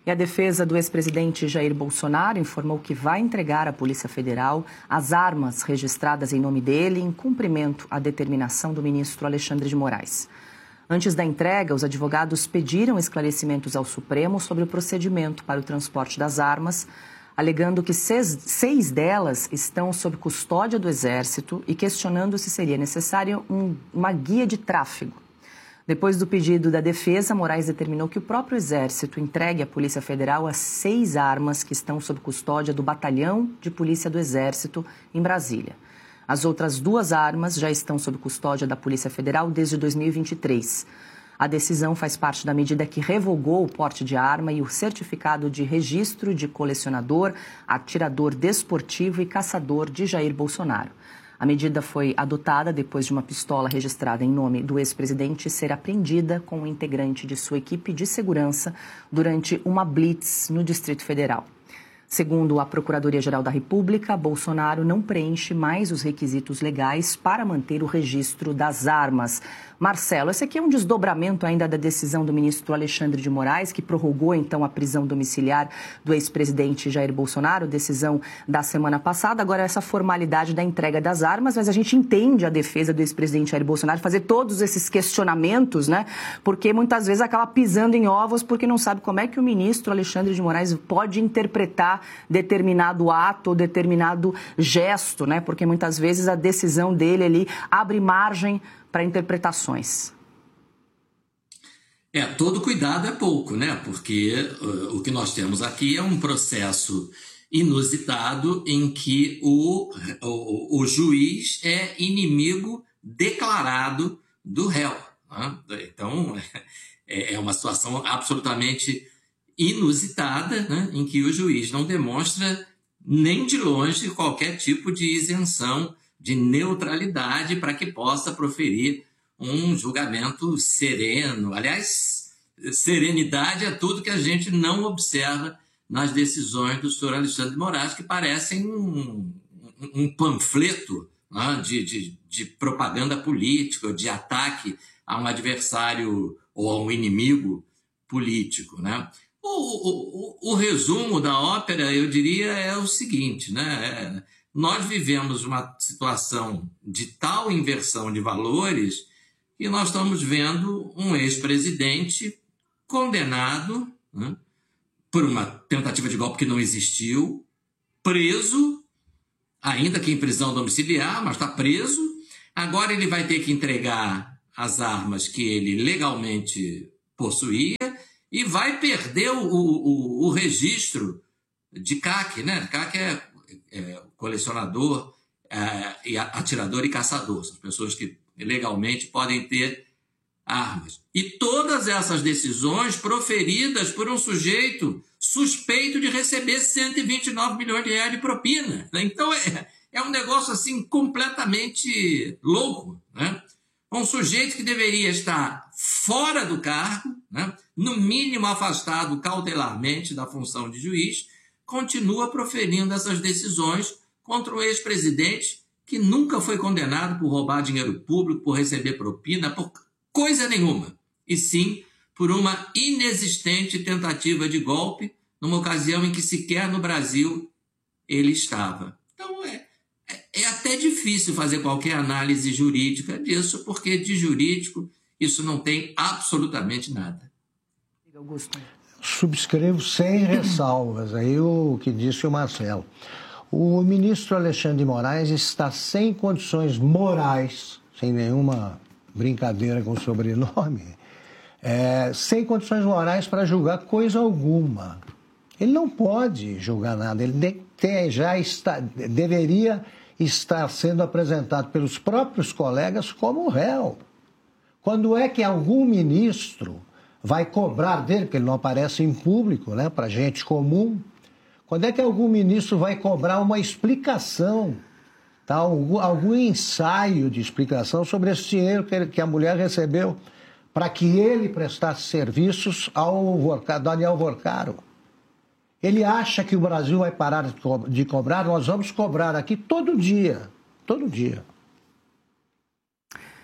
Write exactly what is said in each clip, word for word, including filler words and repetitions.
E a defesa do ex-presidente Jair Bolsonaro informou que vai entregar à Polícia Federal as armas registradas em nome dele em cumprimento à determinação do ministro Alexandre de Moraes. Antes da entrega, os advogados pediram esclarecimentos ao Supremo sobre o procedimento para o transporte das armas, alegando que seis, seis delas estão sob custódia do Exército e questionando se seria necessária um, uma guia de tráfego. Depois do pedido da defesa, Moraes determinou que o próprio Exército entregue à Polícia Federal as seis armas que estão sob custódia do Batalhão de Polícia do Exército, em Brasília. As outras duas armas já estão sob custódia da Polícia Federal desde dois mil e vinte e três. A decisão faz parte da medida que revogou o porte de arma e o certificado de registro de colecionador, atirador desportivo e caçador de Jair Bolsonaro. A medida foi adotada depois de uma pistola registrada em nome do ex-presidente ser apreendida com um integrante de sua equipe de segurança durante uma blitz no Distrito Federal. Segundo a Procuradoria-Geral da República, Bolsonaro não preenche mais os requisitos legais para manter o registro das armas. Marcelo, esse aqui é um desdobramento ainda da decisão do ministro Alexandre de Moraes, que prorrogou, então, a prisão domiciliar do ex-presidente Jair Bolsonaro, decisão da semana passada. Agora, essa formalidade da entrega das armas, mas a gente entende a defesa do ex-presidente Jair Bolsonaro fazer todos esses questionamentos, né? Porque muitas vezes acaba pisando em ovos porque não sabe como é que o ministro Alexandre de Moraes pode interpretar determinado ato ou determinado gesto, né? Porque muitas vezes a decisão dele ali abre margem para interpretações. É, todo cuidado é pouco, né? Porque uh, o que nós temos aqui é um processo inusitado em que o, o, o juiz é inimigo declarado do réu, né? Então, é, é uma situação absolutamente inusitada, né? Em que o juiz não demonstra nem de longe qualquer tipo de isenção, de neutralidade para que possa proferir um julgamento sereno. Aliás, serenidade é tudo que a gente não observa nas decisões do senhor Alexandre de Moraes, que parecem um, um, um panfleto, né, de, de, de propaganda política, de ataque a um adversário ou a um inimigo político, né? O, o, o resumo da ópera, eu diria, é o seguinte, né? É, nós vivemos uma situação de tal inversão de valores que nós estamos vendo um ex-presidente condenado, né, por uma tentativa de golpe que não existiu, preso, ainda que em prisão domiciliar, mas está preso. Agora ele vai ter que entregar as armas que ele legalmente possuía e vai perder o, o, o registro de C A C, né? C A C é, é colecionador, é, e atirador e caçador. São pessoas que legalmente podem ter armas. E todas essas decisões proferidas por um sujeito suspeito de receber cento e vinte e nove milhões de reais de propina. Então é, é um negócio assim completamente louco, né? Um sujeito que deveria estar fora do cargo, né, no mínimo afastado cautelarmente da função de juiz, continua proferindo essas decisões contra o ex-presidente que nunca foi condenado por roubar dinheiro público, por receber propina, por coisa nenhuma, e sim por uma inexistente tentativa de golpe, numa ocasião em que sequer no Brasil ele estava. Então é, é, é até difícil fazer qualquer análise jurídica disso, porque de jurídico isso não tem absolutamente nada. Augusto. Subscrevo sem ressalvas aí o que disse o Marcelo. O ministro Alexandre de Moraes está sem condições morais, sem nenhuma brincadeira com o sobrenome, é, sem condições morais para julgar coisa alguma. Ele não pode julgar nada, ele de, tem, já está, deveria estar sendo apresentado pelos próprios colegas como réu. Quando é que algum ministro vai cobrar dele, porque ele não aparece em público, né, para gente comum, quando é que algum ministro vai cobrar uma explicação, tá, algum, algum ensaio de explicação sobre esse dinheiro que, ele, que a mulher recebeu para que ele prestasse serviços ao Vorcaro, Daniel Vorcaro? Ele acha que o Brasil vai parar de, co de cobrar? Nós vamos cobrar aqui todo dia, todo dia.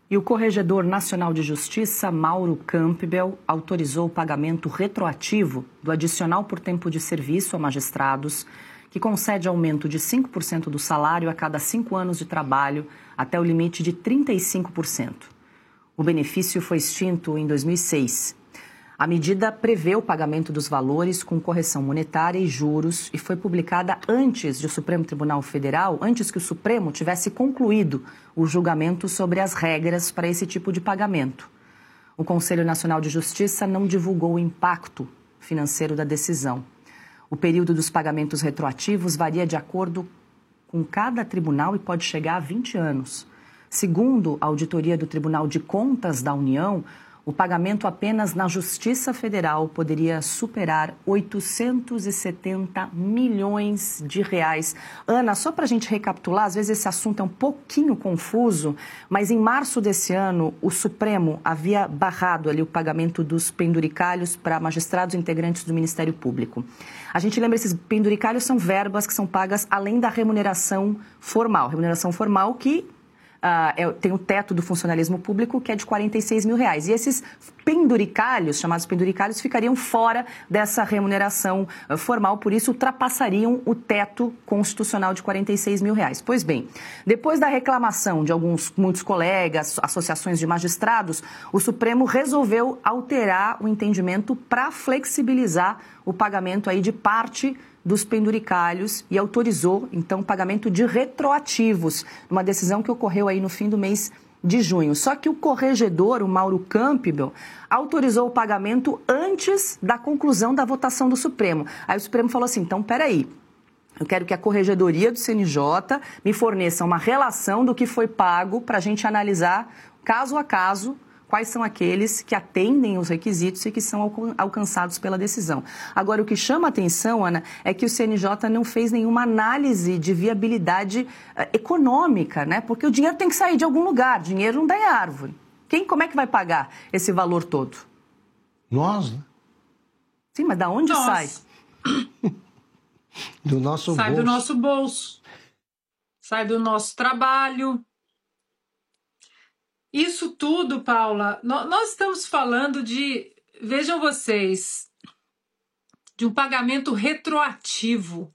E o Corregedor Nacional de Justiça, Mauro Campbell, autorizou o pagamento retroativo do adicional por tempo de serviço a magistrados, que concede aumento de cinco por cento do salário a cada cinco anos de trabalho, até o limite de trinta e cinco por cento. O benefício foi extinto em dois mil e seis. A medida prevê o pagamento dos valores com correção monetária e juros e foi publicada antes do Supremo Tribunal Federal, antes que o Supremo tivesse concluído o julgamento sobre as regras para esse tipo de pagamento. O Conselho Nacional de Justiça não divulgou o impacto financeiro da decisão. O período dos pagamentos retroativos varia de acordo com cada tribunal e pode chegar a vinte anos. Segundo a auditoria do Tribunal de Contas da União, o pagamento apenas na Justiça Federal poderia superar oitocentos e setenta milhões de reais. Ana, só para a gente recapitular, às vezes esse assunto é um pouquinho confuso, mas em março desse ano, o Supremo havia barrado ali o pagamento dos penduricalhos para magistrados integrantes do Ministério Público. A gente lembra, esses penduricalhos são verbas que são pagas além da remuneração formal. Remuneração formal que... Uh, é, tem o teto do funcionalismo público, que é de quarenta e seis mil reais. E esses penduricalhos, chamados penduricalhos, ficariam fora dessa remuneração uh, formal, por isso ultrapassariam o teto constitucional de quarenta e seis mil reais. Pois bem, depois da reclamação de alguns, muitos colegas, associações de magistrados, o Supremo resolveu alterar o entendimento para flexibilizar o pagamento aí de parte dos penduricalhos e autorizou, então, o pagamento de retroativos, uma decisão que ocorreu aí no fim do mês de junho. Só que o corregedor, o Mauro Campbell, autorizou o pagamento antes da conclusão da votação do Supremo. Aí o Supremo falou assim, então, peraí, eu quero que a Corregedoria do C N J me forneça uma relação do que foi pago para a gente analisar, caso a caso, quais são aqueles que atendem os requisitos e que são alcançados pela decisão. Agora, o que chama a atenção, Ana, é que o C N J não fez nenhuma análise de viabilidade uh, econômica, né? Porque o dinheiro tem que sair de algum lugar, dinheiro não dá em árvore. Quem, como é que vai pagar esse valor todo? Nós, né? Sim, mas da onde Nós. sai? Do nosso sai bolso. do nosso bolso, sai do nosso trabalho. Isso tudo, Paula, nós estamos falando de, vejam vocês, de um pagamento retroativo,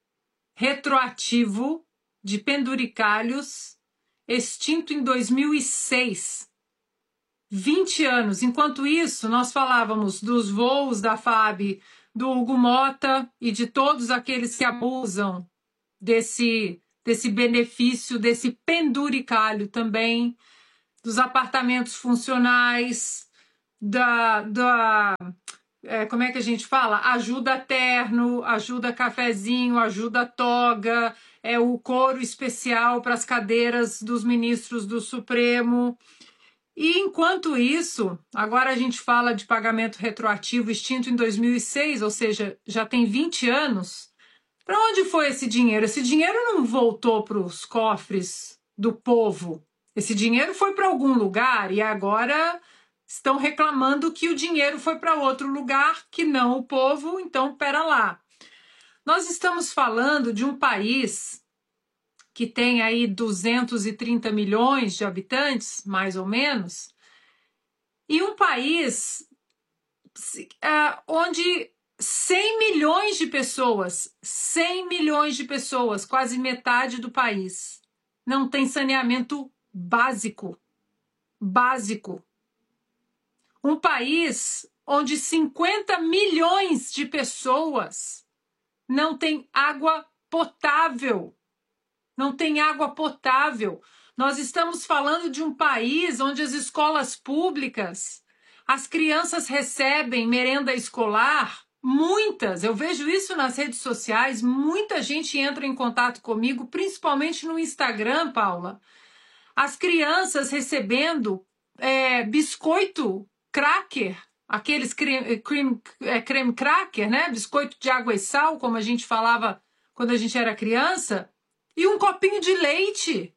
retroativo de penduricalhos extinto em dois mil e seis, vinte anos. Enquanto isso, nós falávamos dos voos da F A B, do Hugo Mota e de todos aqueles que abusam desse, desse benefício, desse penduricalho também, dos apartamentos funcionais, da, da é, como é que a gente fala? Ajuda terno, ajuda cafezinho, ajuda toga, é o couro especial para as cadeiras dos ministros do Supremo. E enquanto isso, agora a gente fala de pagamento retroativo extinto em dois mil e seis, ou seja, já tem vinte anos. Para onde foi esse dinheiro? Esse dinheiro não voltou para os cofres do povo. Esse dinheiro foi para algum lugar e agora estão reclamando que o dinheiro foi para outro lugar que não o povo, então pera lá. Nós estamos falando de um país que tem aí duzentos e trinta milhões de habitantes, mais ou menos, e um país uh, onde cem milhões de pessoas, cem milhões de pessoas, quase metade do país, não tem saneamento básico, básico. Um país onde cinquenta milhões de pessoas não têm água potável, não tem água potável. Nós estamos falando de um país onde as escolas públicas, as crianças recebem merenda escolar, muitas, eu vejo isso nas redes sociais, muita gente entra em contato comigo, principalmente no Instagram, Paula, as crianças recebendo é, biscoito cracker, aqueles creme, creme, é, creme cracker, né? Biscoito de água e sal, como a gente falava quando a gente era criança, e um copinho de leite.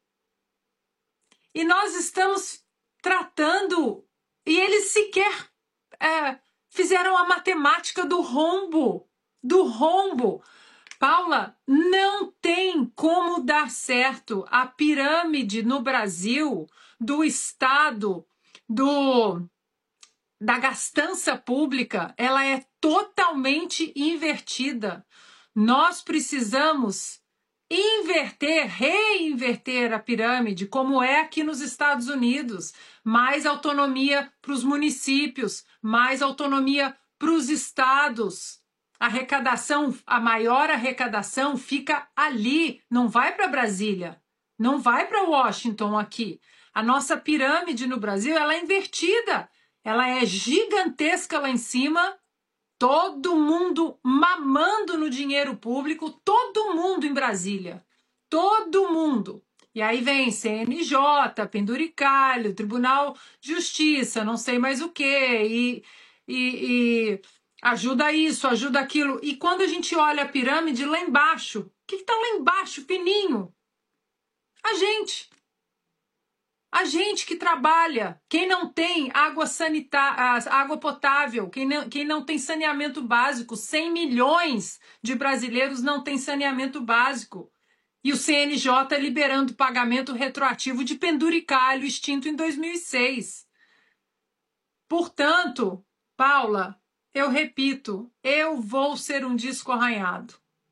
E nós estamos tratando, e eles sequer é, fizeram a matemática do rombo, do rombo. Paula, não tem como dar certo. A pirâmide no Brasil do Estado, do, da gastança pública, ela é totalmente invertida. Nós precisamos inverter, reinverter a pirâmide, como é aqui nos Estados Unidos. Mais autonomia para os municípios, mais autonomia para os estados. A arrecadação, a maior arrecadação fica ali, não vai para Brasília, não vai para Washington aqui. A nossa pirâmide no Brasil, ela é invertida, ela é gigantesca lá em cima, todo mundo mamando no dinheiro público, todo mundo em Brasília, todo mundo. E aí vem C N J, penduricalho, Tribunal de Justiça, não sei mais o quê, e, e, e ajuda isso, ajuda aquilo. E quando a gente olha a pirâmide lá embaixo, o que está lá embaixo, fininho? A gente. A gente que trabalha, quem não tem água sanitária, água potável, quem não, quem não tem saneamento básico, cem milhões de brasileiros não têm saneamento básico. E o C N J liberando pagamento retroativo de penduricalho extinto em dois mil e seis. Portanto, Paula, eu repito, eu vou ser um disco arranhado.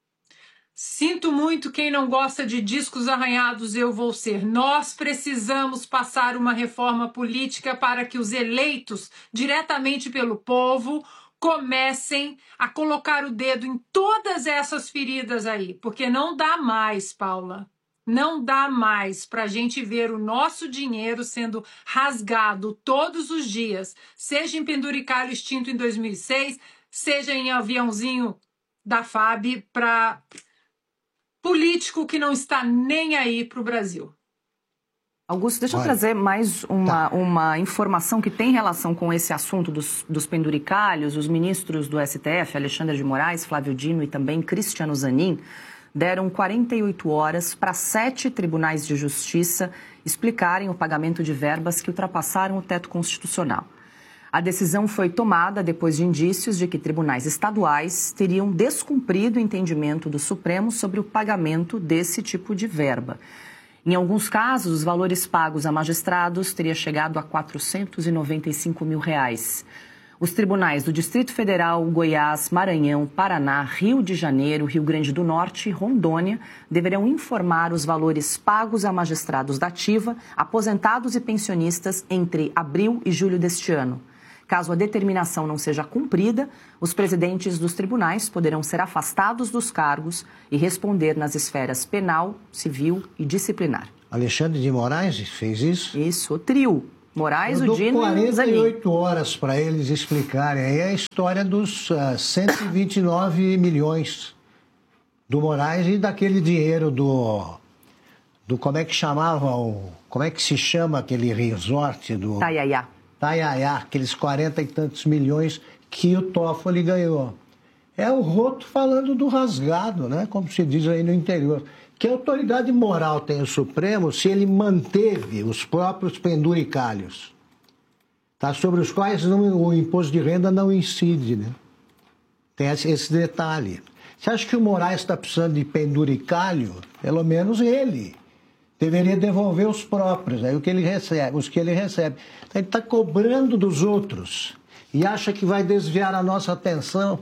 Sinto muito quem não gosta de discos arranhados, eu vou ser. Nós precisamos passar uma reforma política para que os eleitos diretamente pelo povo comecem a colocar o dedo em todas essas feridas aí, porque não dá mais, Paula. Não dá mais para a gente ver o nosso dinheiro sendo rasgado todos os dias, seja em penduricalho extinto em dois mil e seis, seja em aviãozinho da F A B para político que não está nem aí para o Brasil. Augusto, deixa Olha, eu trazer mais uma, tá. uma informação que tem relação com esse assunto dos, dos penduricalhos. Os ministros do S T F, Alexandre de Moraes, Flávio Dino e também Cristiano Zanin, deram quarenta e oito horas para sete tribunais de justiça explicarem o pagamento de verbas que ultrapassaram o teto constitucional. A decisão foi tomada depois de indícios de que tribunais estaduais teriam descumprido o entendimento do Supremo sobre o pagamento desse tipo de verba. Em alguns casos, os valores pagos a magistrados teriam chegado a quatrocentos e noventa e cinco mil reais. Os tribunais do Distrito Federal, Goiás, Maranhão, Paraná, Rio de Janeiro, Rio Grande do Norte e Rondônia deverão informar os valores pagos a magistrados da ativa, aposentados e pensionistas entre abril e julho deste ano. Caso a determinação não seja cumprida, os presidentes dos tribunais poderão ser afastados dos cargos e responder nas esferas penal, civil e disciplinar. Alexandre de Moraes fez isso? Isso, o trio. Moraes, Eu o Dino e o quarenta e oito Zanin. horas para eles explicarem aí a história dos uh, cento e vinte e nove milhões do Moraes e daquele dinheiro do... do como é que chamava o... como é que se chama aquele resort do... Taiaiá. Taiaiá, aqueles quarenta e tantos milhões que o Toffoli ganhou. É o roto falando do rasgado, né? Como se diz aí no interior. Que autoridade moral tem o Supremo se ele manteve os próprios penduricalhos, tá? Sobre os quais não, o imposto de renda não incide, né? Tem esse, esse detalhe. Você acha que o Moraes está precisando de penduricalho? Pelo menos ele deveria devolver os próprios, aí o que ele recebe, os que ele recebe. Então, ele está cobrando dos outros e acha que vai desviar a nossa atenção.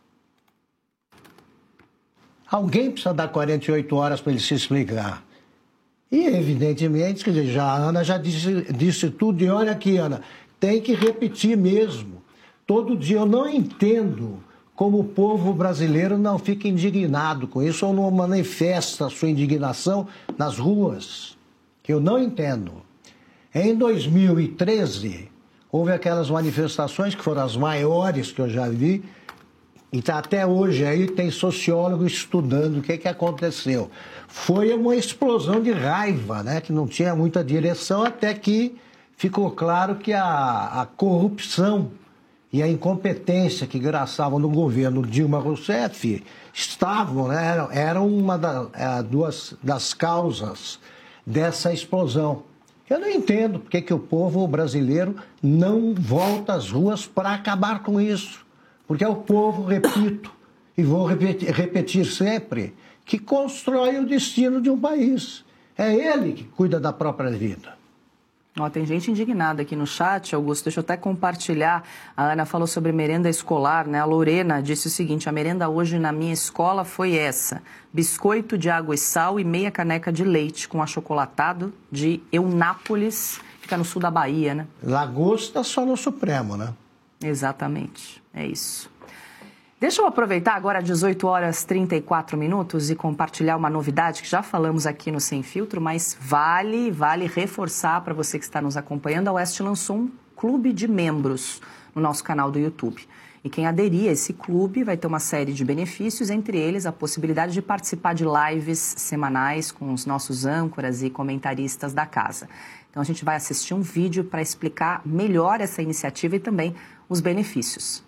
Alguém precisa dar quarenta e oito horas para ele se explicar. E, evidentemente, quer dizer, já, a Ana já disse, disse tudo, e olha aqui, Ana, tem que repetir mesmo. Todo dia eu não entendo como o povo brasileiro não fica indignado com isso ou não manifesta a sua indignação nas ruas, que eu não entendo. Em dois mil e treze, houve aquelas manifestações que foram as maiores que eu já vi, e tá até hoje aí tem sociólogo estudando o que, que aconteceu. Foi uma explosão de raiva, né, que não tinha muita direção, até que ficou claro que a, a corrupção e a incompetência que graçavam no governo Dilma Rousseff estavam, né, eram, eram uma da, é, duas das causas dessa explosão. Eu não entendo porque que o povo brasileiro não volta às ruas para acabar com isso. Porque é o povo, repito, e vou repetir, repetir sempre, que constrói o destino de um país. É ele que cuida da própria vida. Ó, tem gente indignada aqui no chat, Augusto, deixa eu até compartilhar. A Ana falou sobre merenda escolar, né? A Lorena disse o seguinte: a merenda hoje na minha escola foi essa: biscoito de água e sal e meia caneca de leite com achocolatado de Eunápolis, fica no sul da Bahia, né? Lagosta só no Supremo, né? Exatamente, é isso. Deixa eu aproveitar agora dezoito horas e trinta e quatro minutos e compartilhar uma novidade que já falamos aqui no Sem Filtro, mas vale, vale reforçar para você que está nos acompanhando. A Oeste lançou um clube de membros no nosso canal do YouTube. E quem aderir a esse clube vai ter uma série de benefícios, entre eles a possibilidade de participar de lives semanais com os nossos âncoras e comentaristas da casa. Então a gente vai assistir um vídeo para explicar melhor essa iniciativa e também os benefícios.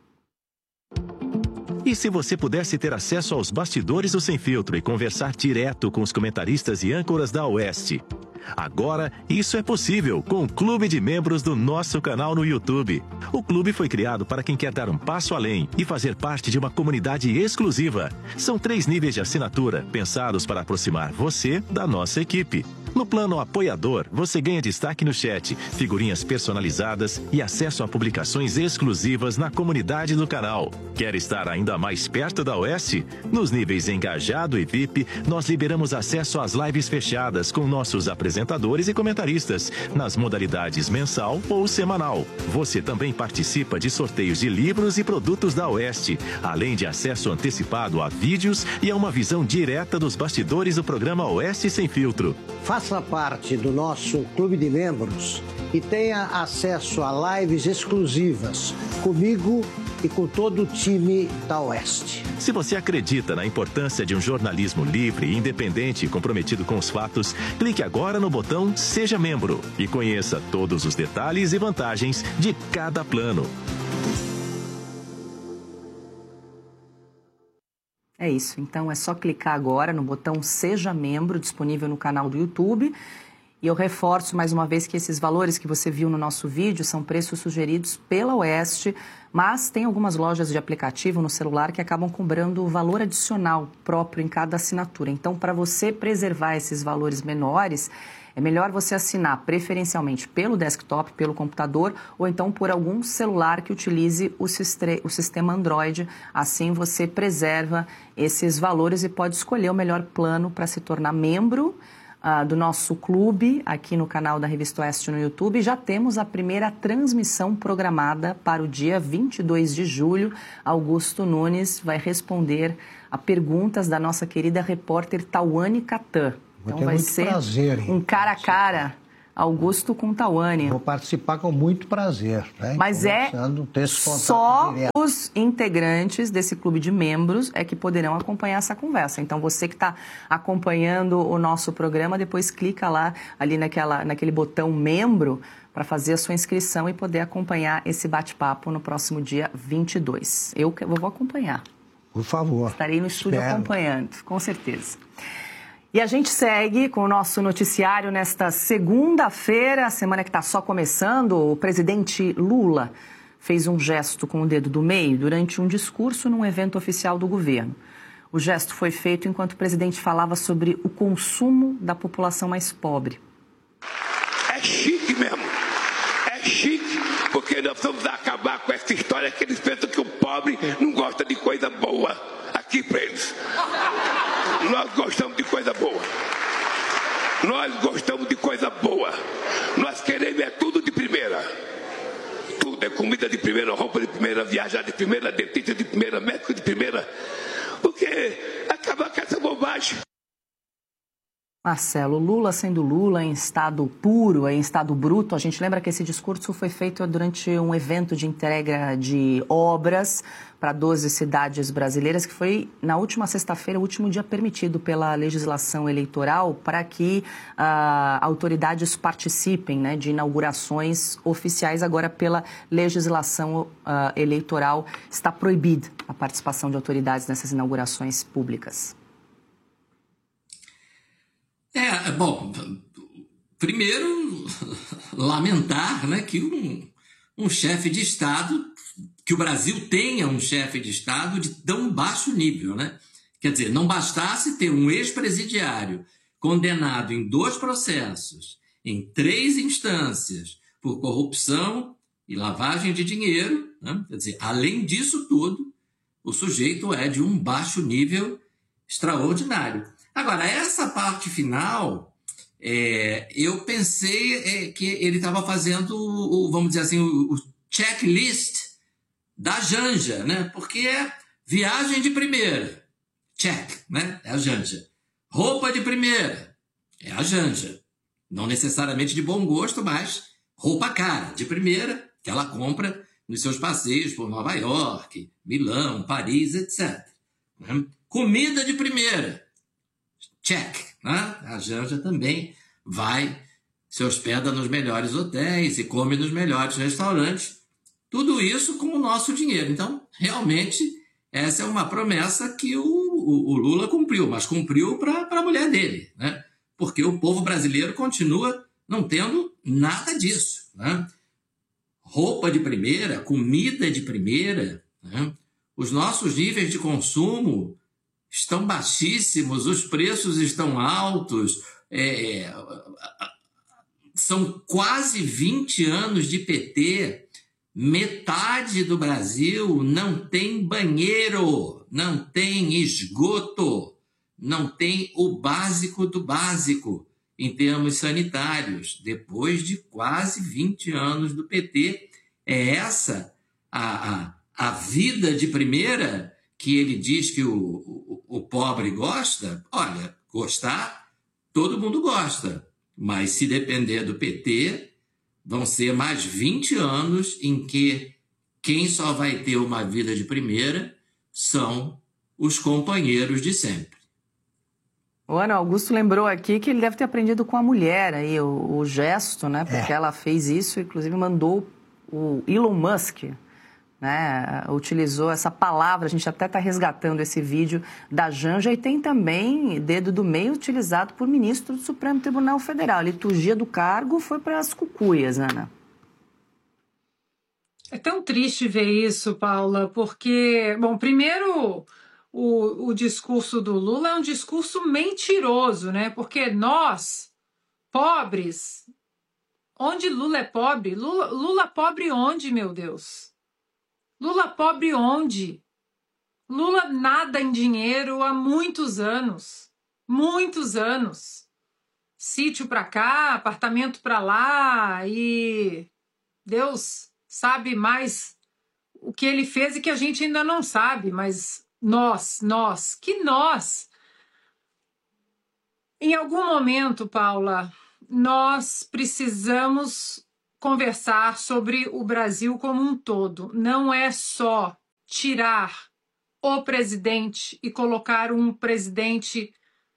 E se você pudesse ter acesso aos bastidores do Sem Filtro e conversar direto com os comentaristas e âncoras da Oeste? Agora, isso é possível com o Clube de Membros do nosso canal no YouTube. O clube foi criado para quem quer dar um passo além e fazer parte de uma comunidade exclusiva. São três níveis de assinatura, pensados para aproximar você da nossa equipe. No plano apoiador, você ganha destaque no chat, figurinhas personalizadas e acesso a publicações exclusivas na comunidade do canal. Quer estar ainda mais perto da Oeste? Nos níveis Engajado e V I P, nós liberamos acesso às lives fechadas com nossos apresentadores e comentaristas, nas modalidades mensal ou semanal. Você também participa de sorteios de livros e produtos da Oeste, além de acesso antecipado a vídeos e a uma visão direta dos bastidores do programa Oeste Sem Filtro. Faça parte do nosso clube de membros e tenha acesso a lives exclusivas comigo e com todo o time da Oeste. Se você acredita na importância de um jornalismo livre e independente e comprometido com os fatos, clique agora no botão Seja Membro e conheça todos os detalhes e vantagens de cada plano. É isso, então é só clicar agora no botão Seja Membro, disponível no canal do YouTube. E eu reforço mais uma vez que esses valores que você viu no nosso vídeo são preços sugeridos pela Oeste, mas tem algumas lojas de aplicativo no celular que acabam cobrando o valor adicional próprio em cada assinatura. Então, para você preservar esses valores menores, é melhor você assinar preferencialmente pelo desktop, pelo computador, ou então por algum celular que utilize o, o sistema Android. Assim você preserva esses valores e pode escolher o melhor plano para se tornar membro uh, do nosso clube aqui no canal da Revista Oeste no YouTube. Já temos a primeira transmissão programada para o dia vinte e dois de julho. Augusto Nunes vai responder a perguntas da nossa querida repórter Tawane Catan. Então vai ser prazer, um cara a cara, Augusto com Tawane. Vou participar com muito prazer. Né? Mas é só os integrantes desse clube de membros é que poderão acompanhar essa conversa. Então você que está acompanhando o nosso programa, depois clica lá ali naquela, naquele botão membro para fazer a sua inscrição e poder acompanhar esse bate-papo no próximo dia vinte e dois. Eu, eu vou acompanhar. Por favor. Estarei no estúdio Espero. acompanhando, com certeza. E a gente segue com o nosso noticiário nesta segunda-feira, a semana que está só começando. O presidente Lula fez um gesto com o dedo do meio durante um discurso num evento oficial do governo. O gesto foi feito enquanto o presidente falava sobre o consumo da população mais pobre. É chique mesmo, é chique, porque nós vamos acabar com essa história que eles pensam que o pobre não gosta de coisa boa. Aqui para eles. Nós gostamos de coisa boa. Nós gostamos de coisa boa. Nós queremos é tudo de primeira. Tudo é comida de primeira, roupa de primeira, viajar de primeira, dentista de primeira, médico de primeira. Porque acabar com essa bobagem. Marcelo, Lula sendo Lula em estado puro, em estado bruto. A gente lembra que esse discurso foi feito durante um evento de entrega de obras para doze cidades brasileiras, que foi na última sexta-feira, o último dia permitido pela legislação eleitoral para que uh, autoridades participem, né, de inaugurações oficiais. Agora, pela legislação uh, eleitoral, está proibida a participação de autoridades nessas inaugurações públicas. É, bom, primeiro, lamentar, né, que um, um chefe de Estado, que o Brasil tenha um chefe de Estado de tão baixo nível, né? Quer dizer, não bastasse ter um ex-presidiário condenado em dois processos, em três instâncias por corrupção e lavagem de dinheiro, né? Quer dizer, além disso tudo, o sujeito é de um baixo nível extraordinário. Agora, essa parte final, é, eu pensei é, que ele estava fazendo, o, vamos dizer assim, o, o checklist da Janja, né? Porque é viagem de primeira, check, né? É a Janja. Roupa de primeira, é a Janja. Não necessariamente de bom gosto, mas roupa cara, de primeira, que ela compra nos seus passeios por Nova York, Milão, Paris, etcétera. Comida de primeira, check. Né? A Janja também vai, se hospeda nos melhores hotéis e come nos melhores restaurantes. Tudo isso com o nosso dinheiro. Então, realmente, essa é uma promessa que o, o, o Lula cumpriu, mas cumpriu para a mulher dele, né? Porque o povo brasileiro continua não tendo nada disso, né? Roupa de primeira, comida de primeira, né? Os nossos níveis de consumo estão baixíssimos, os preços estão altos, é, são quase vinte anos de P T, metade do Brasil não tem banheiro, não tem esgoto, não tem o básico do básico em termos sanitários. Depois de quase vinte anos do P T, é essa a, a, a vida de primeira que ele diz que o, o, o pobre gosta? Olha, gostar, todo mundo gosta. Mas se depender do P T, vão ser mais vinte anos em que quem só vai ter uma vida de primeira são os companheiros de sempre. O Ana Augusto lembrou aqui que ele deve ter aprendido com a mulher aí, o, o gesto, né? Porque é. ela fez isso, inclusive mandou o Elon Musk, né? Utilizou essa palavra, a gente até está resgatando esse vídeo da Janja, e tem também dedo do meio utilizado por ministro do Supremo Tribunal Federal. A liturgia do cargo foi para as cucuias, Ana. É tão triste ver isso, Paula, porque, bom, primeiro... O, o discurso do Lula é um discurso mentiroso, né? Porque nós, pobres, onde Lula é pobre? Lula, Lula pobre onde, meu Deus? Lula pobre onde? Lula nada em dinheiro há muitos anos. Muitos anos. Sítio para cá, apartamento para lá, e Deus sabe mais o que ele fez e que a gente ainda não sabe, mas... Nós, nós, que nós? Em algum momento, Paula, nós precisamos conversar sobre o Brasil como um todo. Não é só tirar o presidente e colocar um presidente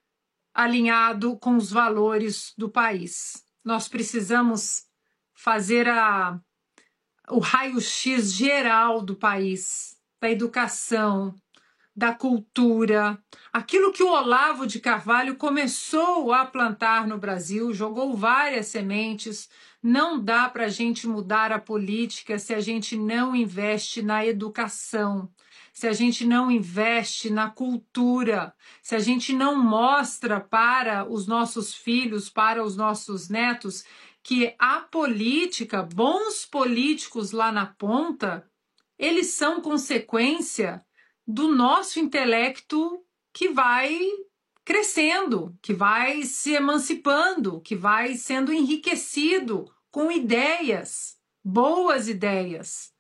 alinhado com os valores do país. Nós precisamos fazer a, o raio-x geral do país, da educação, da cultura, aquilo que o Olavo de Carvalho começou a plantar no Brasil, jogou várias sementes. Não dá para a gente mudar a política se a gente não investe na educação, se a gente não investe na cultura, se a gente não mostra para os nossos filhos, para os nossos netos, que a política, bons políticos lá na ponta, eles são consequência do nosso intelecto que vai crescendo, que vai se emancipando, que vai sendo enriquecido com ideias, boas ideias.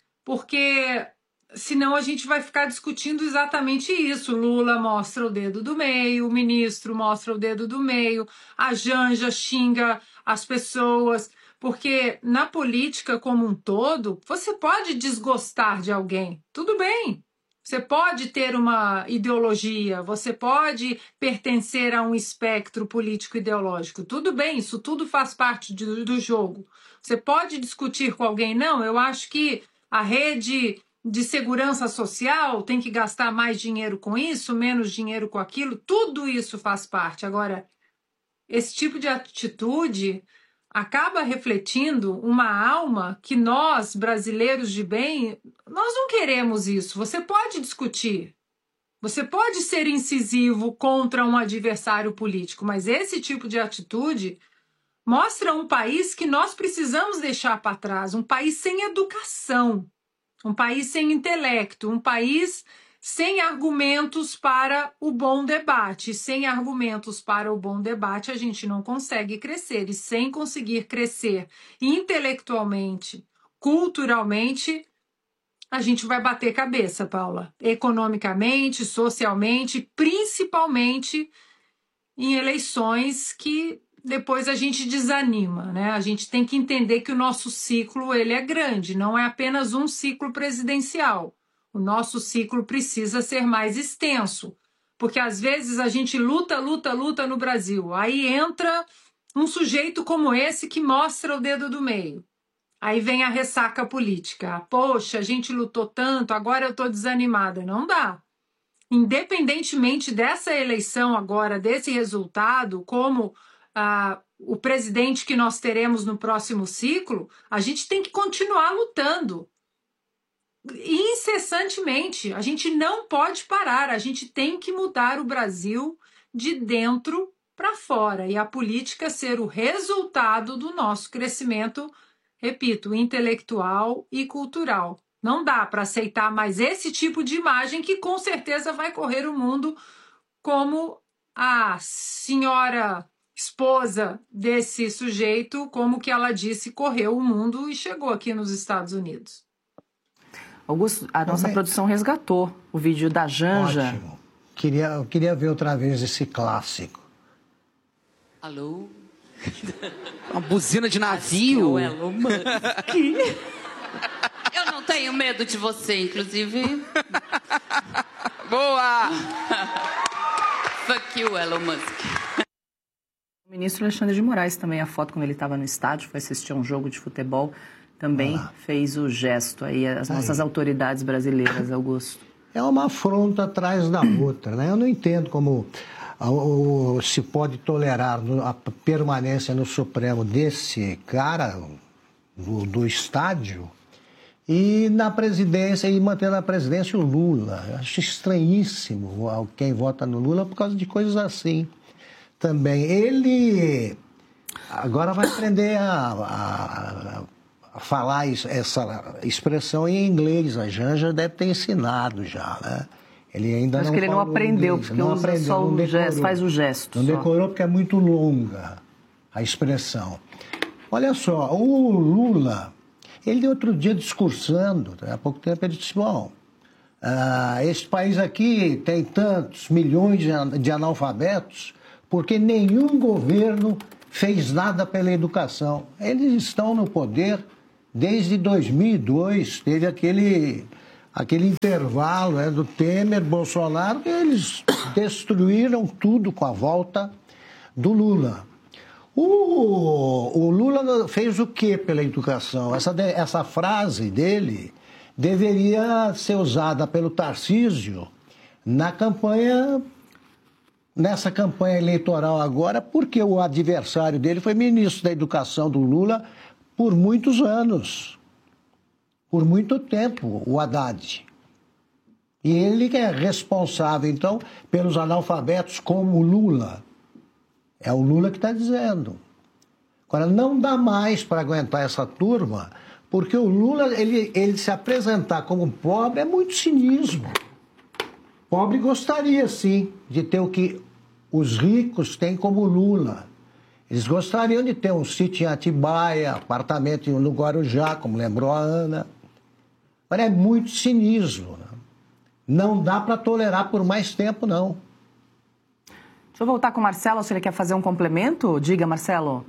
Porque senão a gente vai ficar discutindo exatamente isso. Lula mostra o dedo do meio, o ministro mostra o dedo do meio, a Janja xinga as pessoas. Porque na política como um todo, você pode desgostar de alguém, tudo bem. Você pode ter uma ideologia, você pode pertencer a um espectro político-ideológico. Tudo bem, isso tudo faz parte de, do jogo. Você pode discutir com alguém, não, eu acho que a rede de segurança social tem que gastar mais dinheiro com isso, menos dinheiro com aquilo. Tudo isso faz parte. Agora, esse tipo de atitude acaba refletindo uma alma que nós, brasileiros de bem, nós não queremos isso. Você pode discutir, você pode ser incisivo contra um adversário político, mas esse tipo de atitude mostra um país que nós precisamos deixar para trás, um país sem educação, um país sem intelecto, um país sem argumentos para o bom debate. Sem argumentos para o bom debate, a gente não consegue crescer. E sem conseguir crescer intelectualmente, culturalmente, a gente vai bater cabeça, Paula. Economicamente, socialmente, principalmente em eleições que depois a gente desanima, né? A gente tem que entender que o nosso ciclo ele é grande, não é apenas um ciclo presidencial. O nosso ciclo precisa ser mais extenso, porque às vezes a gente luta, luta, luta no Brasil. Aí entra um sujeito como esse que mostra o dedo do meio. Aí vem a ressaca política. Poxa, a gente lutou tanto, agora eu estou desanimada. Não dá. Independentemente dessa eleição agora, desse resultado, como ah, o presidente que nós teremos no próximo ciclo, a gente tem que continuar lutando. Incessantemente, a gente não pode parar, a gente tem que mudar o Brasil de dentro para fora e a política ser o resultado do nosso crescimento, repito, intelectual e cultural. Não dá para aceitar mais esse tipo de imagem que com certeza vai correr o mundo, como a senhora esposa desse sujeito, como que ela disse, correu o mundo e chegou aqui nos Estados Unidos. Augusto, a nossa Também. produção resgatou o vídeo da Janja. Ótimo. Queria, eu queria ver outra vez esse clássico. Alô? Uma buzina de navio. É o Elon Musk. Eu não tenho medo de você, inclusive. Boa! Fuck you, Elon Musk. O ministro Alexandre de Moraes também, a foto quando ele estava no estádio, foi assistir a um jogo de futebol, também ah. fez o gesto aí, as aí. nossas autoridades brasileiras, Augusto. É uma afronta atrás da outra, né? Eu não entendo como o, o, se pode tolerar a permanência no Supremo desse cara do, do estádio e na presidência, e manter na presidência o Lula. Eu acho estranhíssimo quem vota no Lula por causa de coisas assim. Também ele agora vai aprender a, a, a falar isso, essa expressão em inglês. A Janja deve ter ensinado já, né? Ele ainda Acho não que ele não aprendeu, inglês, porque não usa aprendeu, só não o gesto, faz o gesto. Não só. decorou porque é muito longa a expressão. Olha só, o Lula, ele outro dia discursando, há pouco tempo ele disse, bom, uh, esse país aqui tem tantos milhões de, de analfabetos porque nenhum governo fez nada pela educação. Eles estão no poder desde dois mil e dois, teve aquele, aquele intervalo, né, do Temer, Bolsonaro, que eles destruíram tudo com a volta do Lula. O, o Lula fez o que pela educação? Essa, essa frase dele deveria ser usada pelo Tarcísio na campanha... Nessa campanha eleitoral agora, porque o adversário dele foi ministro da Educação do Lula por muitos anos. Por muito tempo, o Haddad. E ele que é responsável, então, pelos analfabetos como o Lula. É o Lula que está dizendo. Agora, não dá mais para aguentar essa turma, porque o Lula, ele, ele se apresentar como pobre é muito cinismo. Pobre gostaria, sim, de ter o que os ricos têm como Lula. Eles gostariam de ter um sítio em Atibaia, apartamento no Guarujá, como lembrou a Ana. Mas é muito cinismo. Né? Não dá para tolerar por mais tempo, não. Deixa eu voltar com o Marcelo, se ele quer fazer um complemento. Diga, Marcelo.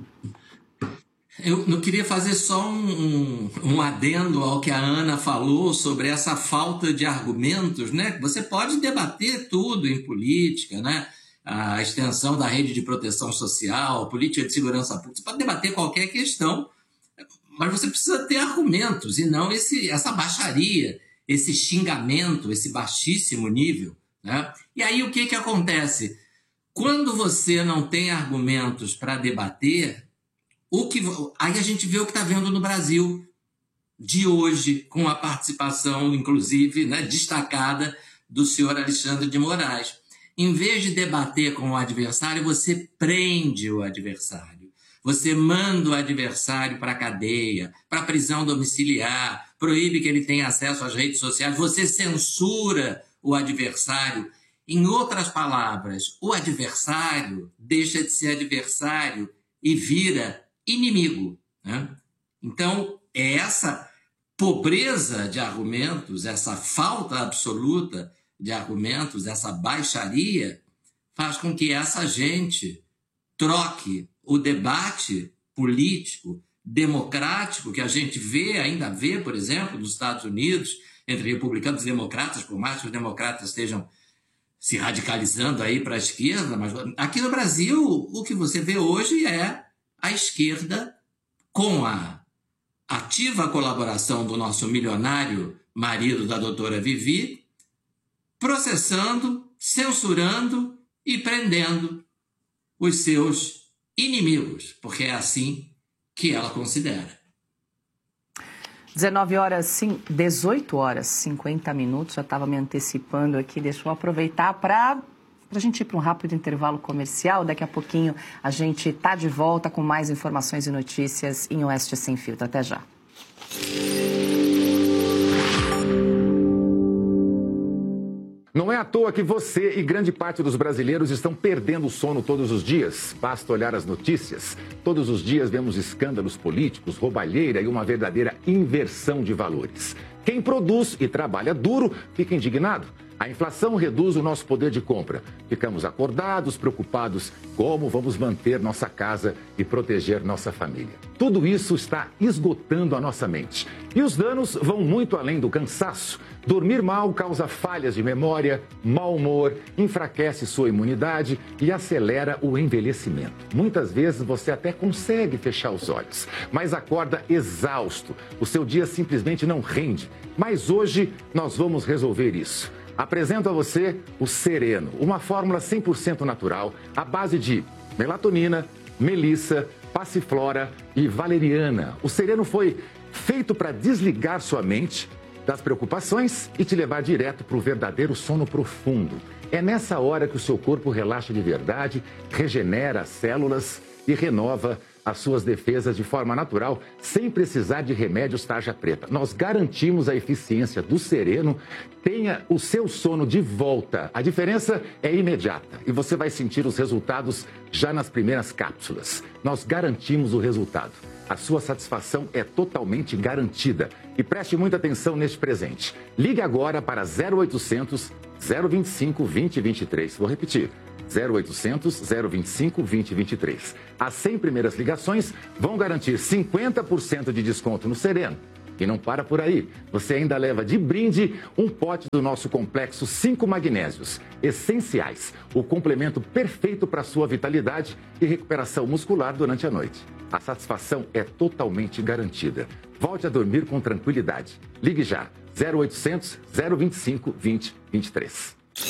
Eu não queria fazer só um, um, um adendo ao que a Ana falou sobre essa falta de argumentos, né? Você pode debater tudo em política, né? A extensão da rede de proteção social, política de segurança pública, você pode debater qualquer questão, mas você precisa ter argumentos e não esse, essa baixaria, esse xingamento, esse baixíssimo nível, né? E aí o que, que acontece? Quando você não tem argumentos para debater, O que, aí a gente vê o que está vendo no Brasil de hoje, com a participação, inclusive, né, destacada do senhor Alexandre de Moraes. Em vez de debater com o adversário, você prende o adversário. você manda o adversário para a cadeia, para a prisão domiciliar, proíbe que ele tenha acesso às redes sociais, você censura o adversário. Em outras palavras, o adversário deixa de ser adversário e vira inimigo, né? Então, é essa pobreza de argumentos, essa falta absoluta de argumentos, essa baixaria, faz com que essa gente troque o debate político, democrático, que a gente vê, ainda vê, por exemplo, nos Estados Unidos, entre republicanos e democratas, por mais que os democratas estejam se radicalizando aí para a esquerda, mas aqui no Brasil o que você vê hoje é a esquerda com a ativa colaboração do nosso milionário marido da doutora Vivi, processando, censurando e prendendo os seus inimigos, porque é assim que ela considera. dezenove horas, dezoito horas, cinquenta minutos, já estava me antecipando aqui, deixa eu aproveitar para a gente ir para um rápido intervalo comercial. Daqui a pouquinho a gente está de volta com mais informações e notícias em Oeste Sem Filtro. Até já. Não é à toa que você e grande parte dos brasileiros estão perdendo o sono todos os dias. Basta olhar as notícias. Todos os dias vemos escândalos políticos, roubalheira e uma verdadeira inversão de valores. Quem produz e trabalha duro fica indignado. A inflação reduz o nosso poder de compra. Ficamos acordados, preocupados como vamos manter nossa casa e proteger nossa família. Tudo isso está esgotando a nossa mente. E os danos vão muito além do cansaço. Dormir mal causa falhas de memória, mau humor, enfraquece sua imunidade e acelera o envelhecimento. Muitas vezes você até consegue fechar os olhos, mas acorda exausto. O seu dia simplesmente não rende. Mas hoje nós vamos resolver isso. Apresento a você o Sereno, uma fórmula cem por cento natural, à base de melatonina, melissa, passiflora e valeriana. O Sereno foi feito para desligar sua mente das preocupações e te levar direto para o verdadeiro sono profundo. É nessa hora que o seu corpo relaxa de verdade, regenera as células e renova as suas defesas de forma natural, sem precisar de remédios tarja preta. Nós garantimos a eficiência do Sereno. Tenha o seu sono de volta. A diferença é imediata e você vai sentir os resultados já nas primeiras cápsulas. Nós garantimos o resultado. A sua satisfação é totalmente garantida. E preste muita atenção neste presente. Ligue agora para zero oitocentos, zero vinte e cinco, vinte, vinte e três. Vou repetir. zero oitocentos, zero vinte e cinco, vinte, vinte e três. As cem primeiras ligações vão garantir cinquenta por cento de desconto no Sereno. E não para por aí. Você ainda leva de brinde um pote do nosso complexo cinco magnésios essenciais. O complemento perfeito para sua vitalidade e recuperação muscular durante a noite. A satisfação é totalmente garantida. Volte a dormir com tranquilidade. Ligue já. zero oitocentos, zero vinte e cinco, vinte, vinte e três.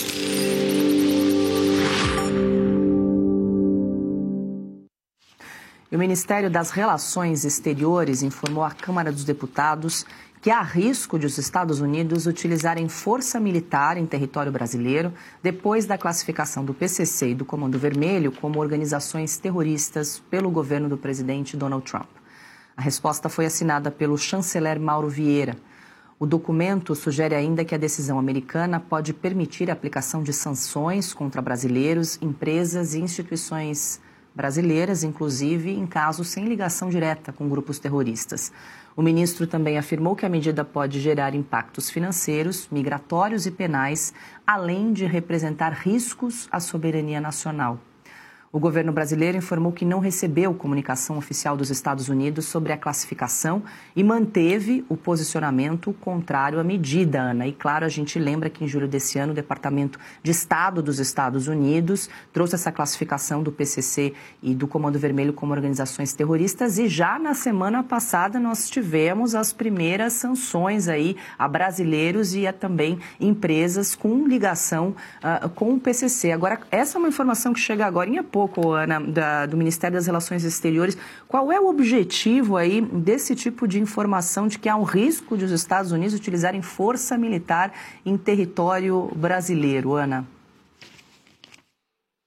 E o Ministério das Relações Exteriores informou à Câmara dos Deputados que há risco de os Estados Unidos utilizarem força militar em território brasileiro depois da classificação do P C C e do Comando Vermelho como organizações terroristas pelo governo do presidente Donald Trump. A resposta foi assinada pelo chanceler Mauro Vieira. O documento sugere ainda que a decisão americana pode permitir a aplicação de sanções contra brasileiros, empresas e instituições brasileiras, inclusive em casos sem ligação direta com grupos terroristas. O ministro também afirmou que a medida pode gerar impactos financeiros, migratórios e penais, além de representar riscos à soberania nacional. O governo brasileiro informou que não recebeu comunicação oficial dos Estados Unidos sobre a classificação e manteve o posicionamento contrário à medida, Ana. E claro, a gente lembra que em julho desse ano o Departamento de Estado dos Estados Unidos trouxe essa classificação do P C C e do Comando Vermelho como organizações terroristas e já na semana passada nós tivemos as primeiras sanções aí a brasileiros e a também empresas com ligação uh, com o P C C. Agora, essa é uma informação que chega agora em pouco, Ana, da, do Ministério das Relações Exteriores. Qual é o objetivo aí desse tipo de informação de que há um risco de os Estados Unidos utilizarem força militar em território brasileiro, Ana?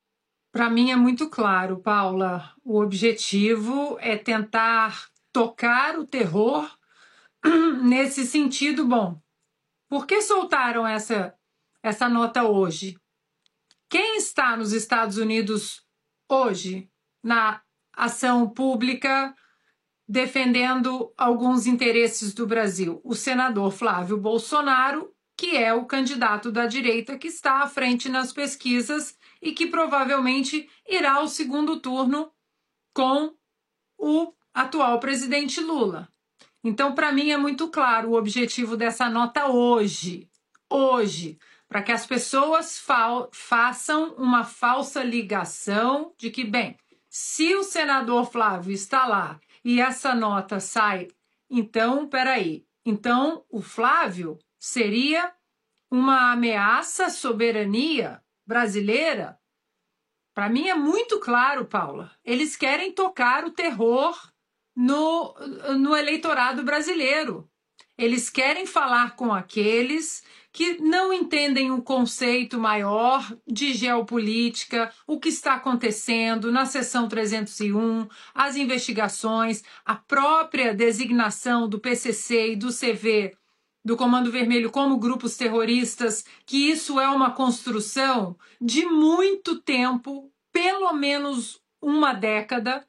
Para mim é muito claro, Paula. O objetivo é tentar tocar o terror nesse sentido. Bom, por que soltaram essa, essa nota hoje? Quem está nos Estados Unidos hoje na ação pública defendendo alguns interesses do Brasil? O senador Flávio Bolsonaro, que é o candidato da direita que está à frente nas pesquisas e que provavelmente irá ao segundo turno com o atual presidente Lula. Então, para mim, é muito claro o objetivo dessa nota hoje, hoje, para que as pessoas fa- façam uma falsa ligação de que, bem, se o senador Flávio está lá e essa nota sai, então, peraí, então o Flávio seria uma ameaça à soberania brasileira? Para mim é muito claro, Paula. Eles querem tocar o terror no, no eleitorado brasileiro. Eles querem falar com aqueles que não entendem o conceito maior de geopolítica, o que está acontecendo na seção trezentos e um, as investigações, a própria designação do P C C e do C V, do Comando Vermelho, como grupos terroristas, que isso é uma construção de muito tempo, pelo menos uma década.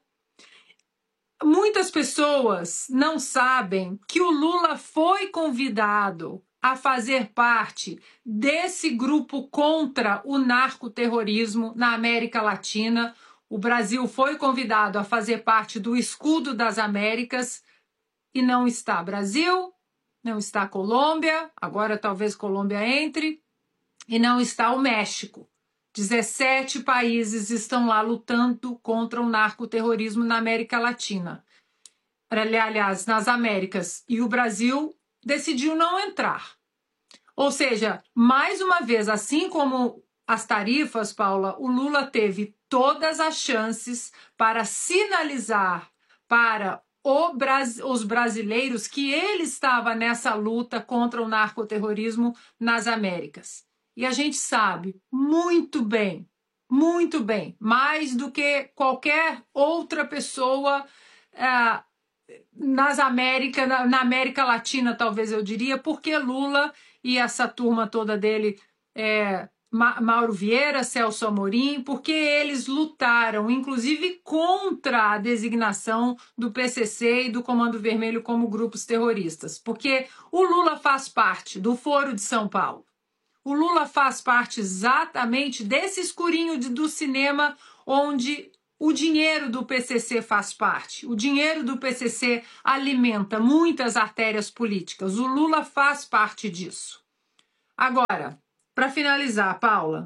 Muitas pessoas não sabem que o Lula foi convidado a fazer parte desse grupo contra o narcoterrorismo na América Latina. O Brasil foi convidado a fazer parte do Escudo das Américas e não está Brasil, não está Colômbia, agora talvez Colômbia entre, e não está o México. dezessete países estão lá lutando contra o narcoterrorismo na América Latina. Aliás, nas Américas. E o Brasil decidiu não entrar. Ou seja, mais uma vez, assim como as tarifas, Paula, o Lula teve todas as chances para sinalizar para o Bras- os brasileiros que ele estava nessa luta contra o narcoterrorismo nas Américas. E a gente sabe muito bem, muito bem, mais do que qualquer outra pessoa ah, nas Américas, na, na América Latina, talvez eu diria, porque Lula e essa turma toda dele, é, Ma- Mauro Vieira, Celso Amorim, porque eles lutaram, inclusive, contra a designação do P C C e do Comando Vermelho como grupos terroristas. Porque o Lula faz parte do Foro de São Paulo. O Lula faz parte exatamente desse escurinho de, do cinema onde o dinheiro do P C C faz parte. O dinheiro do P C C alimenta muitas artérias políticas. O Lula faz parte disso. Agora, para finalizar, Paula,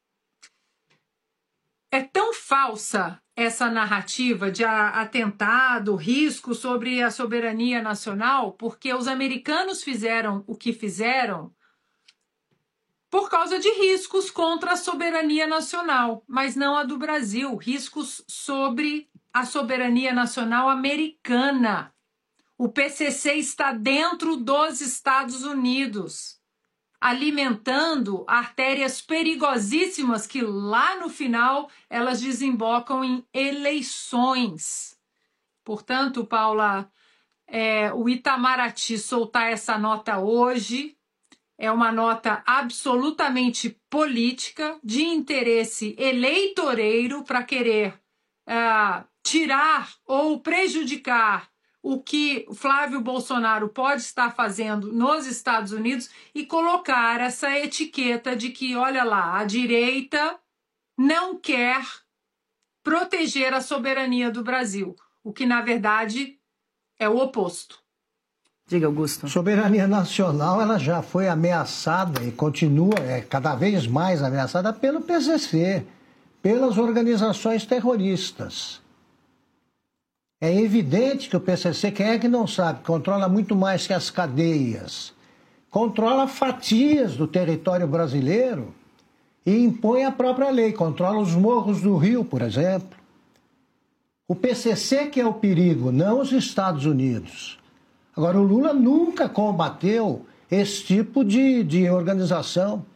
é tão falsa essa narrativa de atentado, risco sobre a soberania nacional, porque os americanos fizeram o que fizeram por causa de riscos contra a soberania nacional, mas não a do Brasil, riscos sobre a soberania nacional americana. O P C C está dentro dos Estados Unidos, alimentando artérias perigosíssimas que lá no final elas desembocam em eleições. Portanto, Paula, é, o Itamaraty soltar essa nota hoje é uma nota absolutamente política, de interesse eleitoreiro, para querer uh, tirar ou prejudicar o que Flávio Bolsonaro pode estar fazendo nos Estados Unidos e colocar essa etiqueta de que, olha lá, a direita não quer proteger a soberania do Brasil, o que, na verdade, é o oposto. Diga, Augusto. A soberania nacional ela já foi ameaçada e continua é, cada vez mais ameaçada pelo P C C, pelas organizações terroristas. É evidente que o P C C, quem é que não sabe, controla muito mais que as cadeias. Controla fatias do território brasileiro e impõe a própria lei. Controla os morros do Rio, por exemplo. O P C C que é o perigo, não os Estados Unidos. Agora, o Lula nunca combateu esse tipo de, de organização.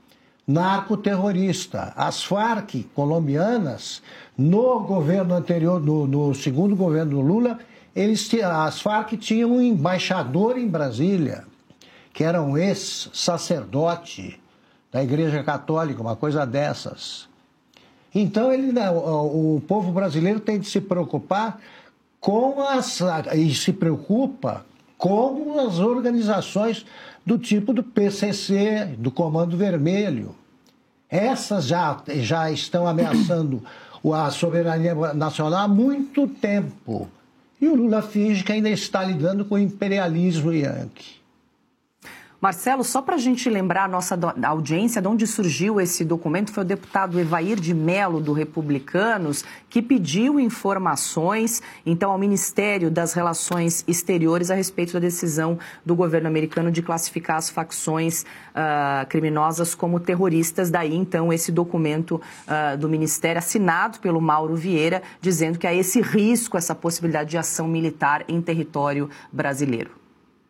narcoterrorista. As Farc colombianas, no governo anterior, no, no segundo governo do Lula, eles, as Farc tinham um embaixador em Brasília, que era um ex-sacerdote da Igreja Católica, uma coisa dessas. Então, ele, o, o povo brasileiro tem de se preocupar com as... e se preocupa com as organizações do tipo do P C C, do Comando Vermelho. Essas já, já estão ameaçando a soberania nacional há muito tempo. E o Lula finge que ainda está lidando com o imperialismo yankee. Marcelo, só para a gente lembrar a nossa audiência de onde surgiu esse documento, foi o deputado Evair de Mello, do Republicanos, que pediu informações, então, ao Ministério das Relações Exteriores a respeito da decisão do governo americano de classificar as facções uh, criminosas como terroristas. Daí, então, esse documento uh, do Ministério, assinado pelo Mauro Vieira, dizendo que há esse risco, essa possibilidade de ação militar em território brasileiro.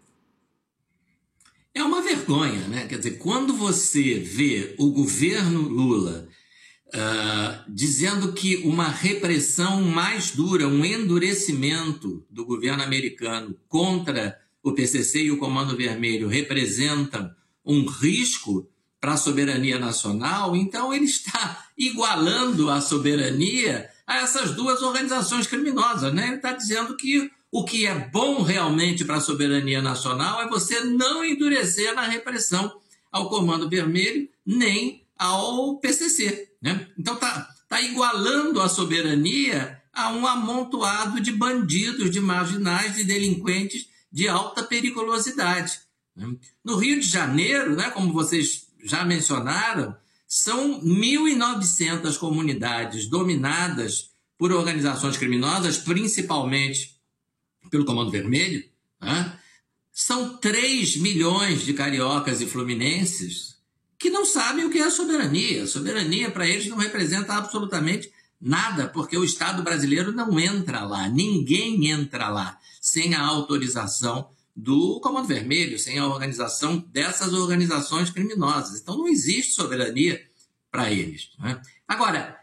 É uma vergonha, né? Quer dizer, quando você vê o governo Lula uh, dizendo que uma repressão mais dura, um endurecimento do governo americano contra o P C C e o Comando Vermelho representam um risco para a soberania nacional, então ele está igualando a soberania a essas duas organizações criminosas, né? Ele está dizendo que o que é bom realmente para a soberania nacional é você não endurecer na repressão ao Comando Vermelho nem ao P C C, né? Então está tá igualando a soberania a um amontoado de bandidos, de marginais, de delinquentes de alta periculosidade, né? No Rio de Janeiro, né, como vocês já mencionaram, são mil e novecentas comunidades dominadas por organizações criminosas, principalmente pelo Comando Vermelho, né? São três milhões de cariocas e fluminenses que não sabem o que é soberania. A soberania para eles não representa absolutamente nada, porque o Estado brasileiro não entra lá, ninguém entra lá sem a autorização do Comando Vermelho, sem a organização dessas organizações criminosas. Então não existe soberania para eles, né? Agora,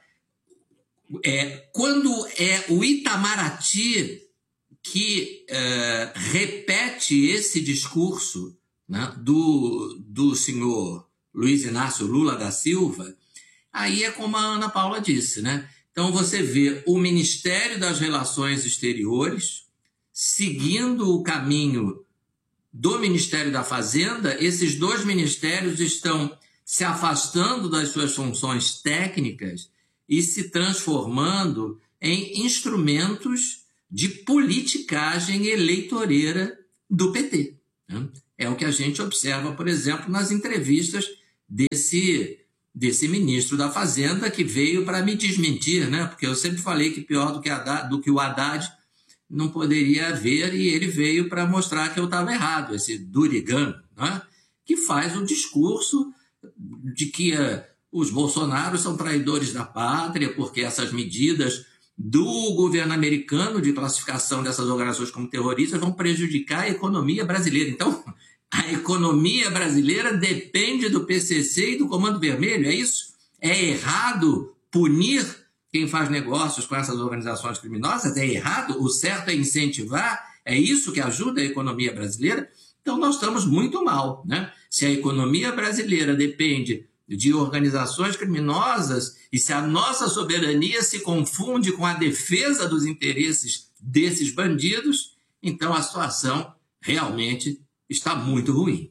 é, quando é o Itamaraty que uh, repete esse discurso, né, do, do senhor Luiz Inácio Lula da Silva, aí é como a Ana Paula disse, né? Então você vê o Ministério das Relações Exteriores seguindo o caminho do Ministério da Fazenda. Esses dois ministérios estão se afastando das suas funções técnicas e se transformando em instrumentos de politicagem eleitoreira do P T, né? É o que a gente observa, por exemplo, nas entrevistas desse, desse ministro da Fazenda, que veio para me desmentir, né? Porque eu sempre falei que pior do que, Haddad, do que o Haddad não poderia haver, e ele veio para mostrar que eu estava errado, esse Durigan, né? Que faz o discurso de que uh, os Bolsonaros são traidores da pátria, porque essas medidas do governo americano de classificação dessas organizações como terroristas vão prejudicar a economia brasileira. Então, a economia brasileira depende do P C C e do Comando Vermelho, é isso? É errado punir quem faz negócios com essas organizações criminosas? É errado? O certo é incentivar? É isso que ajuda a economia brasileira? Então, nós estamos muito mal, né? Se a economia brasileira depende de organizações criminosas, e se a nossa soberania se confunde com a defesa dos interesses desses bandidos, então a situação realmente está muito ruim.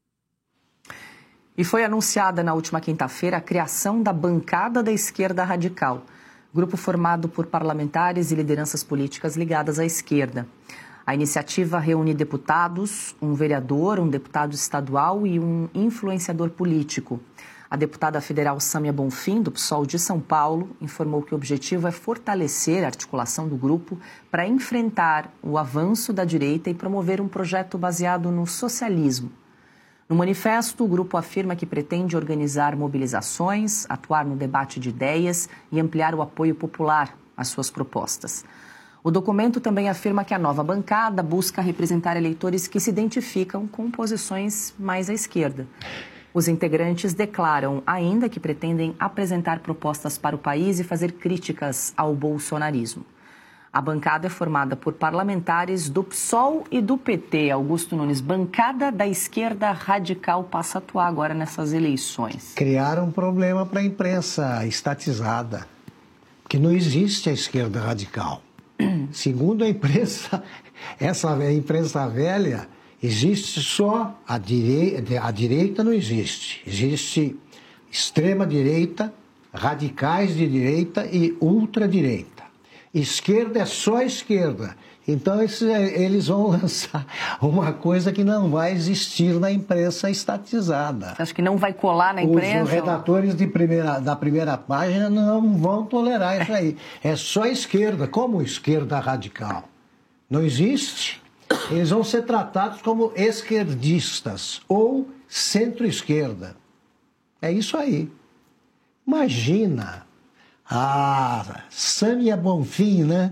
E foi anunciada na última quinta-feira a criação da Bancada da Esquerda Radical, grupo formado por parlamentares e lideranças políticas ligadas à esquerda. A iniciativa reúne deputados, um vereador, um deputado estadual e um influenciador político. A deputada federal Sâmia Bonfim, do P SOL de São Paulo, informou que o objetivo é fortalecer a articulação do grupo para enfrentar o avanço da direita e promover um projeto baseado no socialismo. No manifesto, o grupo afirma que pretende organizar mobilizações, atuar no debate de ideias e ampliar o apoio popular às suas propostas. O documento também afirma que a nova bancada busca representar eleitores que se identificam com posições mais à esquerda. Os integrantes declaram ainda que pretendem apresentar propostas para o país e fazer críticas ao bolsonarismo. A bancada é formada por parlamentares do P SOL e do P T. Augusto Nunes, bancada da esquerda radical passa a atuar agora nessas eleições. Criaram um problema para a imprensa estatizada, porque não existe a esquerda radical. Segundo a imprensa, essa imprensa velha, existe só a direita, a direita não existe. Existe extrema-direita, radicais de direita e ultradireita. Esquerda é só esquerda. Então eles vão lançar uma coisa que não vai existir na imprensa estatizada. Acho que não vai colar na imprensa? Os redatores de primeira, da primeira página não vão tolerar isso aí. É só esquerda. Como esquerda radical? Não existe. Eles vão ser tratados como esquerdistas ou centro-esquerda. É isso aí. Imagina a Sâmia Bonfim, né?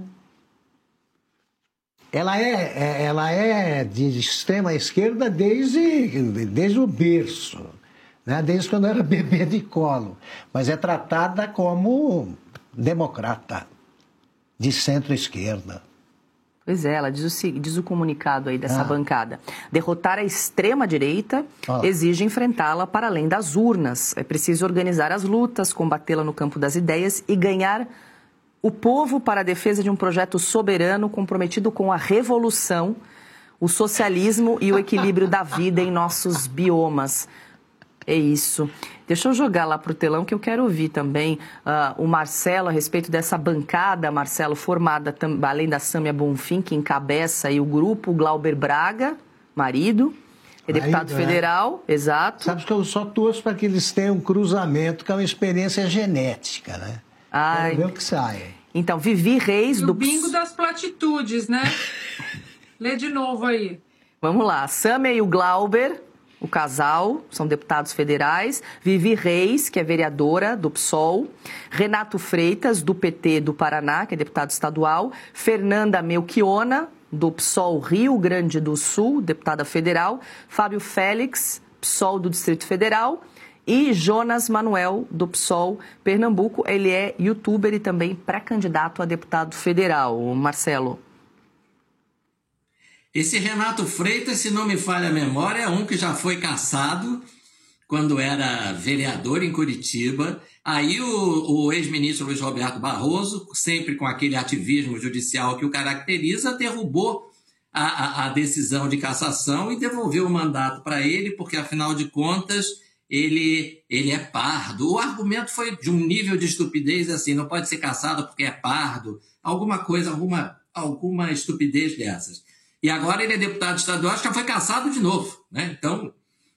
Ela é, ela é de extrema esquerda desde, desde o berço, né? Desde quando era bebê de colo. Mas é tratada como democrata, de centro-esquerda. Pois é, ela diz o, diz o comunicado aí dessa ah. bancada. Derrotar a extrema-direita ah. exige enfrentá-la para além das urnas. É preciso organizar as lutas, combatê-la no campo das ideias e ganhar o povo para a defesa de um projeto soberano comprometido com a revolução, o socialismo e o equilíbrio da vida em nossos biomas. É isso. Deixa eu jogar lá para o telão que eu quero ouvir também uh, o Marcelo a respeito dessa bancada, Marcelo, formada tam, além da Sâmia Bonfim, que encabeça aí o grupo, o Glauber Braga, marido, é deputado marido, federal, é. Exato. Sabe que eu só torço para que eles tenham um cruzamento, que é uma experiência genética, né? Ai. Quero ver o que sai. Então, Vivi Reis... E do o bingo das platitudes, né? Lê de novo aí. Vamos lá, Sâmia e o Glauber... O casal, são deputados federais, Vivi Reis, que é vereadora do P SOL, Renato Freitas, do P T do Paraná, que é deputado estadual, Fernanda Melchiona, do P SOL Rio Grande do Sul, deputada federal, Fábio Félix, P SOL do Distrito Federal, e Jonas Manuel, do P SOL Pernambuco. Ele é youtuber e também pré-candidato a deputado federal. Marcelo. Esse Renato Freitas, se não me falha a memória, é um que já foi cassado quando era vereador em Curitiba. Aí o, o ex-ministro Luiz Roberto Barroso, sempre com aquele ativismo judicial que o caracteriza, derrubou a, a, a decisão de cassação e devolveu o mandato para ele, porque, afinal de contas, ele, ele é pardo. O argumento foi de um nível de estupidez assim, não pode ser cassado porque é pardo, alguma coisa, alguma, alguma estupidez dessas. E agora ele é deputado estadual, acho que já foi cassado de novo, né? Então,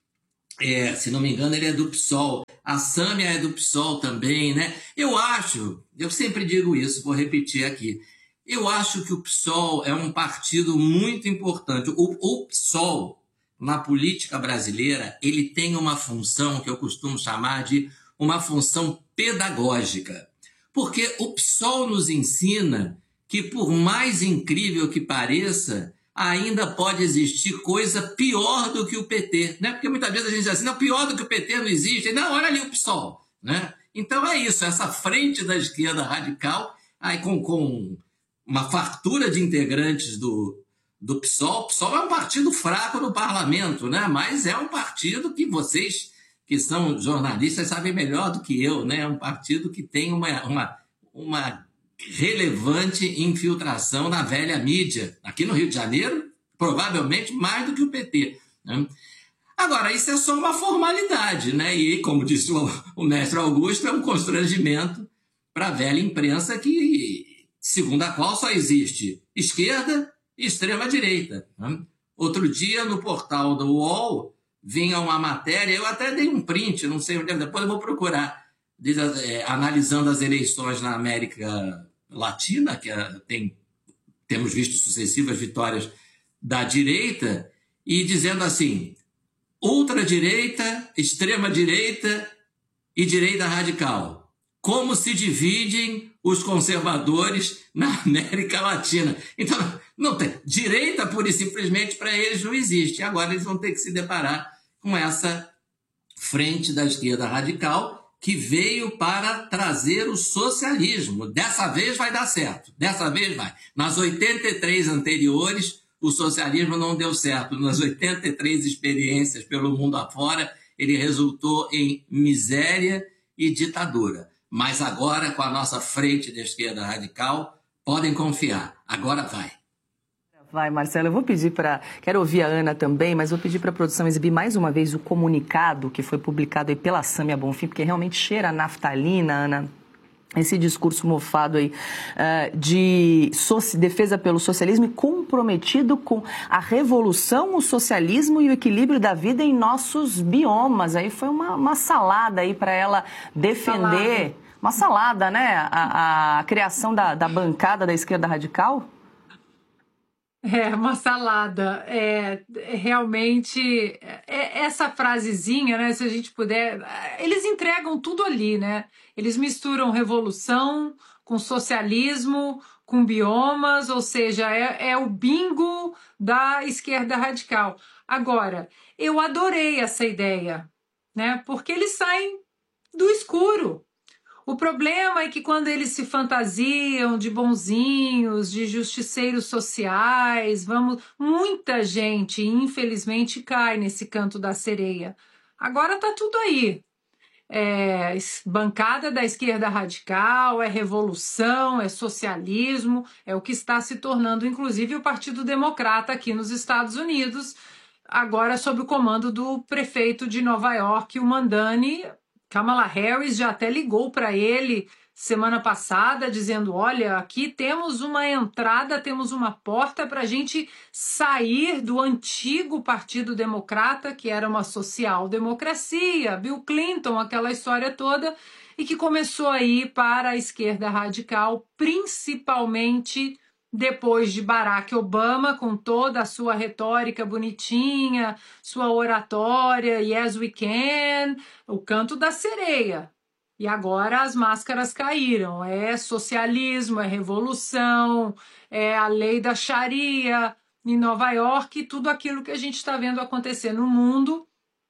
é, se não me engano, ele é do P SOL. A Sâmia é do P SOL também, né? Eu acho, eu sempre digo isso, vou repetir aqui. Eu acho que o P SOL é um partido muito importante. O, o P SOL, na política brasileira, ele tem uma função que eu costumo chamar de uma função pedagógica. Porque o P SOL nos ensina que, por mais incrível que pareça, ainda pode existir coisa pior do que o P T, né? Porque muitas vezes a gente diz assim, não, pior do que o P T não existe. Não, olha ali o P SOL, né? Então é isso, essa frente da esquerda radical, aí com, com uma fartura de integrantes do, do P SOL. O P SOL é um partido fraco no parlamento, né? Mas é um partido que vocês, que são jornalistas, sabem melhor do que eu, né? É um partido que tem uma... uma, uma relevante infiltração na velha mídia. Aqui no Rio de Janeiro, provavelmente mais do que o P T. Né? Agora, isso é só uma formalidade, né? E, como disse o, o mestre Augusto, é um constrangimento para a velha imprensa que, segundo a qual só existe esquerda e extrema-direita. Né? Outro dia, no portal do U O L, vinha uma matéria, eu até dei um print, não sei onde, depois eu vou procurar, diz, é, analisando as eleições na América Latina, que é, tem, temos visto sucessivas vitórias da direita, e dizendo assim, ultradireita, extrema-direita e direita radical. Como se dividem os conservadores na América Latina. Então, não tem. Direita, pura e simplesmente, para eles não existe. Agora eles vão ter que se deparar com essa frente da esquerda radical, que veio para trazer o socialismo. Dessa vez vai dar certo, dessa vez vai. Nas oitenta e três anteriores, o socialismo não deu certo. Nas oitenta e três experiências pelo mundo afora, ele resultou em miséria e ditadura. Mas agora, com a nossa frente da esquerda radical, podem confiar, agora vai. Vai, Marcelo, eu vou pedir para... Quero ouvir a Ana também, mas vou pedir para a produção exibir mais uma vez o comunicado que foi publicado aí pela Sâmia Bonfim, porque realmente cheira a naftalina, Ana, esse discurso mofado aí uh, de so- defesa pelo socialismo e comprometido com a revolução, o socialismo e o equilíbrio da vida em nossos biomas. Aí foi uma, uma salada aí para ela defender... Salada. Uma salada, né? A, a criação da, da bancada da esquerda radical. É, uma salada. É, realmente, é, essa frasezinha, né, se a gente puder... Eles entregam tudo ali, né? Eles misturam revolução com socialismo, com biomas, ou seja, é, é o bingo da esquerda radical. Agora, eu adorei essa ideia, né? Porque eles saem do escuro. O problema é que quando eles se fantasiam de bonzinhos, de justiceiros sociais, vamos, muita gente, infelizmente, cai nesse canto da sereia. Agora tá tudo aí. É bancada da esquerda radical, é revolução, é socialismo, é o que está se tornando, inclusive, o Partido Democrata aqui nos Estados Unidos, agora sob o comando do prefeito de Nova York, o Mandani. Kamala Harris já até ligou para ele semana passada, dizendo, olha, aqui temos uma entrada, temos uma porta para a gente sair do antigo Partido Democrata, que era uma social-democracia, Bill Clinton, aquela história toda, e que começou a ir para a esquerda radical, principalmente depois de Barack Obama, com toda a sua retórica bonitinha, sua oratória, yes we can, o canto da sereia. E agora as máscaras caíram. É socialismo, é revolução, é a lei da Sharia em Nova York, tudo aquilo que a gente está vendo acontecer no mundo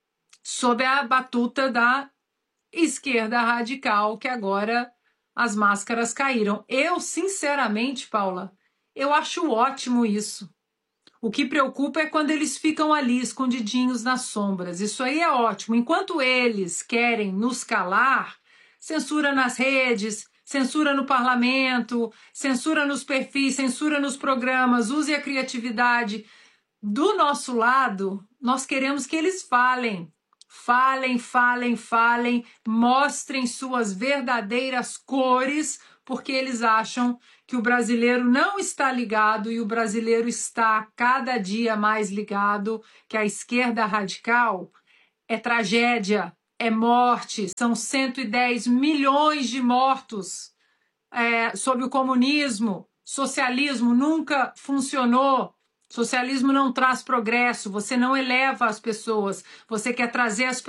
sob a batuta da esquerda radical, que agora as máscaras caíram. Eu, sinceramente, Paula, eu acho ótimo isso. O que preocupa é quando eles ficam ali, escondidinhos nas sombras. Isso aí é ótimo. Enquanto eles querem nos calar, censura nas redes, censura no parlamento, censura nos perfis, censura nos programas, use a criatividade. Do nosso lado, nós queremos que eles falem. Falem, falem, falem, mostrem suas verdadeiras cores, porque eles acham que o brasileiro não está ligado e o brasileiro está cada dia mais ligado, que a esquerda radical é tragédia, é morte, são cento e dez milhões de mortos é, sob o comunismo, socialismo nunca funcionou. Socialismo não traz progresso, você não eleva as pessoas, você quer trazer as